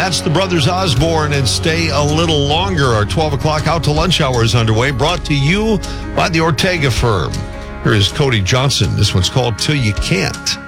That's the Brothers Osborne and Stay a Little Longer. Our 12 o'clock Out to Lunch Hour is underway, brought to you by the Ortega firm. Here is Cody Johnson. This one's called Till You Can't.